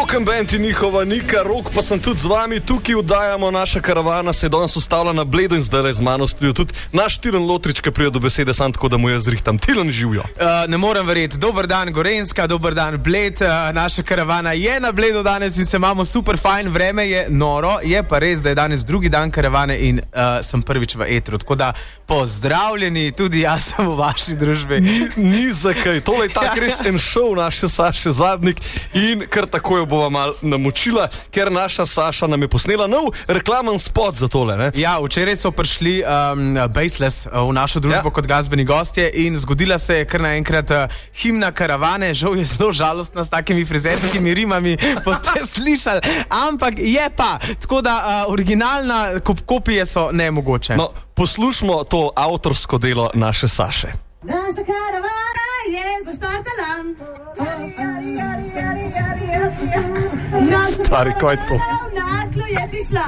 Broken Band in njihova Nika Rok, pa sem tudi z vami, tukaj vdajamo, naša karavana se je danes ustavila na Bledu in zdaj z mano studio tudi naš Tilen Lotrič, ki prije do besede sam tako, da mu jaz zrihtam. Tilen, živijo. Ne morem verjeti. Dober dan Gorenjska, dober dan Bled, naša karavana je na Bledu danes in se imamo super fajn, vreme je noro, je pa res, da je danes drugi dan karavane in sem prvič v etru, tako da pozdravljeni, tudi jaz sem v vaši družbi. Ni zakaj, tole je tak res en šov naše Saše Zadnik in kar tako jo bova mal namočila, ker naša Saša nam je posnela nov reklamen spot za tole, ne? Ja, včeraj so prišli Baseless v našo družbo kot glasbeni gostje in zgodila se je kar naenkrat himna karavane, žal je zelo žalostna s takimi frizerskimi rimami, boste slišali, ampak je pa, tako da originalna kopije so nemogoče. No, poslušmo to avtorsko delo naše Saše. Naša karavana je zaštartala. Stari, kaj je to? Naklo je prišla.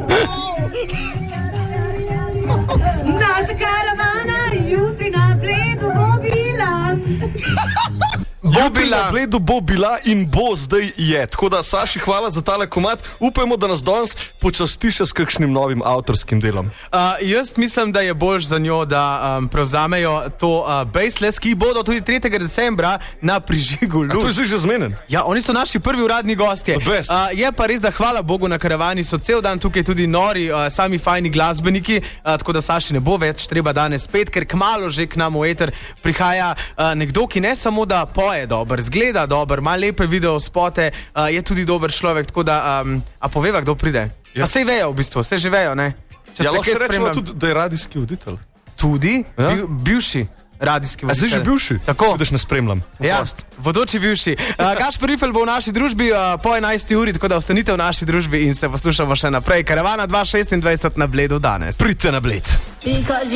Naša karavana jutri na Bledu bo bila. Jutri na Bledu bo bila in bo zdaj je. Tako da, Saši, hvala za tale komad. Upajmo, da nas danes počasti še s kakšnim novim avtorskim delom. Jaz mislim, da je boljš za njo, da prevzamejo to Baseless, ki bodo tudi 3. decembra na prižigu luč. A to je že zmenen? Ja, oni so naši prvi uradni gostje. Je pa res, da hvala Bogu na karavani so cel dan tukaj tudi nori, sami fajni glasbeniki, tako da Saši ne bo več treba danes spet, ker kmalu že k nam v eter prihaja nekdo, ki ne samo da poje dober, zgleda dober, ima lepe video spote, je tudi dober človek, tako da, a poveva, kdo pride? Ja. Pa sej vejo v bistvu, sej že vejo, ne? Ja, lahko se rečemo tudi, da je radijski voditelj. Tudi? Ja? Bivši radijski voditelj. A zdaj že bivši? Tako. Vidiš, ne spremljam. Ja, vodoči bivši. Gašper Rifel bo v naši družbi po 11. uri, tako da ostanite v naši družbi in se poslušamo še naprej. Karavana 2026 na Bledu danes. Pridite na Bled.